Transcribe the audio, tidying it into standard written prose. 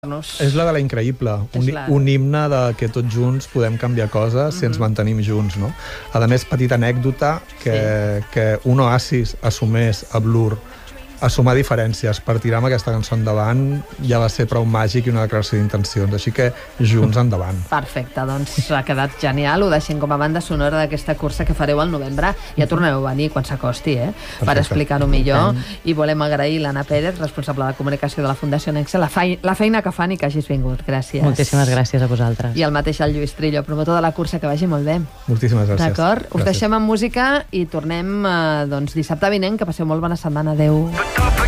ajudar-nos. És la de la increïble, un himne de que tots junts podem canviar coses si ens mantenim junts, no? A més, petita anècdota, que un Oasis assumés a Blur a sumar diferències per tirar amb aquesta cançó endavant ja va ser prou màgic i una declaració d'intencions, així que junts endavant. Perfecte, doncs ha quedat genial, ho deixem com a banda sonora d'aquesta cursa que fareu al novembre, ja torneu a venir quan s'acosti, per explicar-ho millor, i volem agrair l'Anna Pérez, responsable de comunicació de la Fundació Nexe, la feina que fan i que hagis vingut, gràcies. Moltíssimes gràcies a vosaltres. I el mateix el Lluís Trillo, promotor de la cursa, que vagi molt bé. Moltíssimes gràcies. D'acord? Us deixem amb música i tornem dissabte vinent, que passeu molt bona setmana. Adéu.